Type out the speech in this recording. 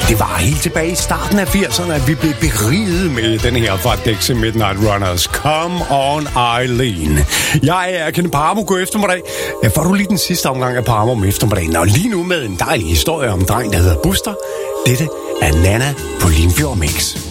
Det var helt tilbage i starten af 80'erne, at vi blev beriget med den her fra Dixie Midnight Runners. Come on, Eileen. Jeg er Kenneth Paramo. God eftermiddag. Får du lige den sidste omgang af Paramo om eftermiddagen, og lige nu med en dejlig historie om en dreng, der hedder Buster. Dette er Nana på Limfjord Mix.